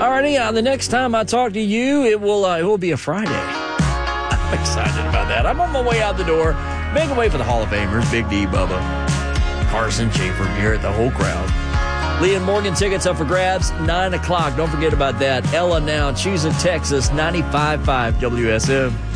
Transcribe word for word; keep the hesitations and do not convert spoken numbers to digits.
Alrighty, uh, the next time I talk to you, it will uh, it will be a Friday. I'm excited about that. I'm on my way out the door, making way for the Hall of Famers, Big D, Bubba, Carson, Schaefer, Garrett, the whole crowd. Lee and Morgan tickets up for grabs, nine o'clock. Don't forget about that. Ella now, she's in Texas, ninety-five point five W S M.